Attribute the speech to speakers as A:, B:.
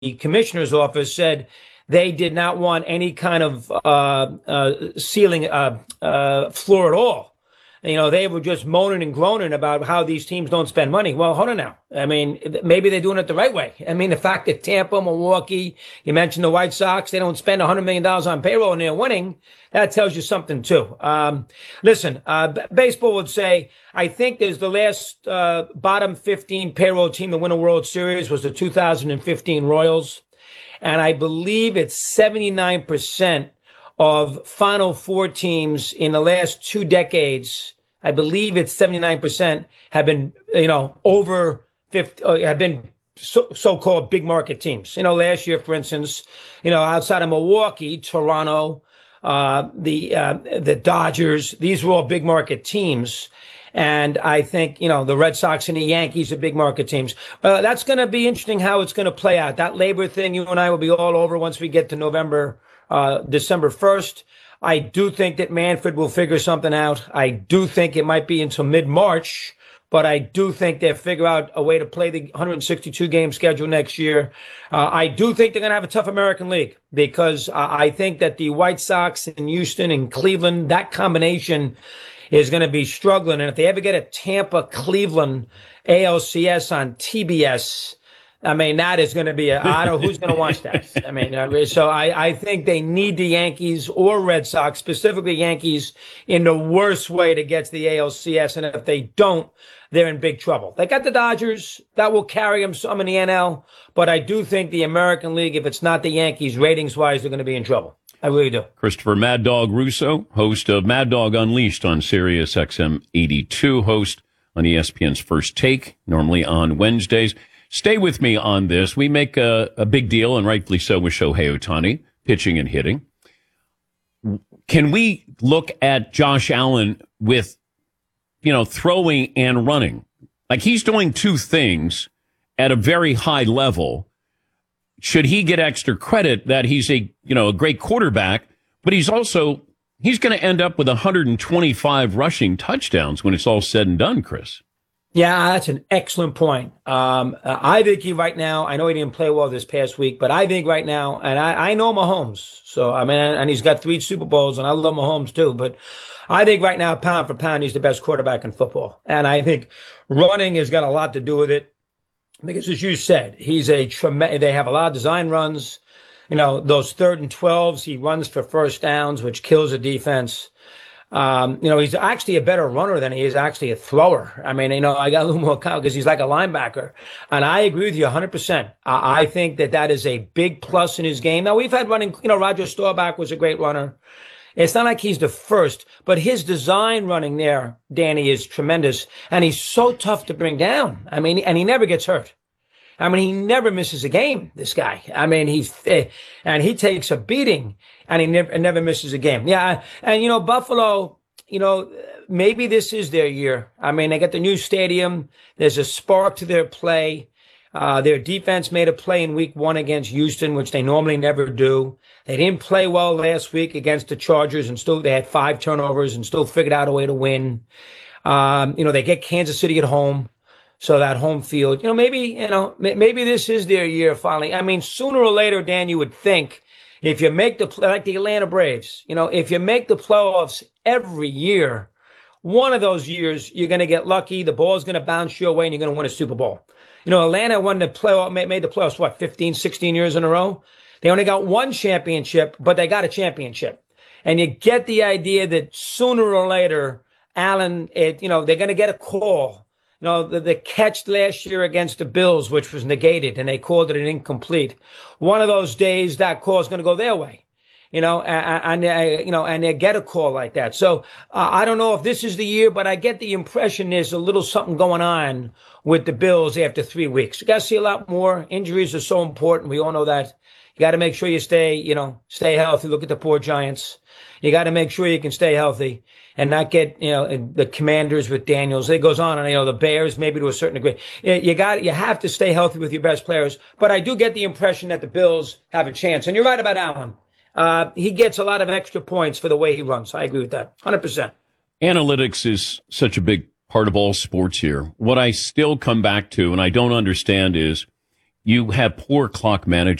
A: commissioner's office said they did not want any kind of ceiling floor at all. They were just moaning and groaning about how these teams don't spend money. Well, hold on now. I mean, maybe they're doing it the right way. I mean, the fact that Tampa, Milwaukee, you mentioned the White Sox, they don't spend $100 million on payroll and they're winning. That tells you something, too. Listen, baseball would say, I think there's the last bottom 15 payroll team to win a World Series was the 2015 Royals. And I believe it's 79% of Final Four teams in the last 2 decades. I believe it's 79% have been, over 50, have been so-called big market teams. Last year, for instance, outside of Milwaukee, Toronto, the Dodgers, these were all big market teams. And I think, the Red Sox and the Yankees are big market teams. That's going to be interesting how it's going to play out. That labor thing, you and I will be all over once we get to December 1st. I do think that Manfred will figure something out. I do think it might be until mid-March, but I do think they'll figure out a way to play the 162-game schedule next year. I do think they're going to have a tough American League because I think that the White Sox in Houston and Cleveland, that combination is going to be struggling. And if they ever get a Tampa-Cleveland ALCS on TBS, I mean, that is going to be I don't know who's going to watch that. I mean, so I think they need the Yankees or Red Sox, specifically Yankees, in the worst way to get to the ALCS. And if they don't, they're in big trouble. They got the Dodgers. That will carry them some in the NL. But I do think the American League, if it's not the Yankees, ratings-wise, they're going to be in trouble. I really do.
B: Christopher Mad Dog Russo, host of Mad Dog Unleashed on Sirius XM 82, host on ESPN's First Take, normally on Wednesdays. Stay with me on this. We make a big deal, and rightfully so, with Shohei Ohtani, pitching and hitting. Can we look at Josh Allen with, throwing and running? Like, he's doing 2 things at a very high level. Should he get extra credit that he's a great quarterback, but he's going to end up with 125 rushing touchdowns when it's all said and done, Chris?
A: Yeah, that's an excellent point. I think right now, I know he didn't play well this past week, but I think right now, and I know Mahomes, so I mean, and he's got 3 Super Bowls, and I love Mahomes too, but I think right now, pound for pound, he's the best quarterback in football. And I think running has got a lot to do with it. Because as you said, they have a lot of design runs. Those 3rd and 12s, he runs for first downs, which kills the defense. He's actually a better runner than he is actually a thrower. I mean, I got a little more count because he's like a linebacker. And I agree with you 100%. I think that is a big plus in his game. Now, we've had running, Roger Staubach was a great runner. It's not like he's the first, but his design running there, Danny, is tremendous. And he's so tough to bring down. I mean, and he never gets hurt. I mean, he never misses a game, this guy. I mean, and he takes a beating and he never misses a game. Yeah. And, Buffalo, maybe this is their year. I mean, they got the new stadium. There's a spark to their play. Their defense made a play in week 1 against Houston, which they normally never do. They didn't play well last week against the Chargers and still they had 5 turnovers and still figured out a way to win. They get Kansas City at home. So that home field, maybe this is their year finally. I mean, sooner or later, Dan, you would think if you make like the Atlanta Braves, if you make the playoffs every year, one of those years, you're going to get lucky. The ball's going to bounce your way and you're going to win a Super Bowl. Atlanta made the playoffs, 15, 16 years in a row? They only got 1 championship, but they got a championship. And you get the idea that sooner or later, Allen, they're going to get a call. The catch last year against the Bills, which was negated, and they called it an incomplete. One of those days, that call is going to go their way. And they get a call like that. So I don't know if this is the year, but I get the impression there's a little something going on with the Bills after 3 weeks. You got to see a lot more. Injuries are so important. We all know that. You got to make sure you stay healthy. Look at the poor Giants. You got to make sure you can stay healthy and not get, the Commanders with Daniels. It goes on, and, the Bears, maybe to a certain degree. You have to stay healthy with your best players. But I do get the impression that the Bills have a chance. And you're right about Allen. He gets a lot of extra points for the way he runs. I agree with that. 100%.
B: Analytics is such a big part of all sports here. What I still come back to, and I don't understand, is you have poor clock management.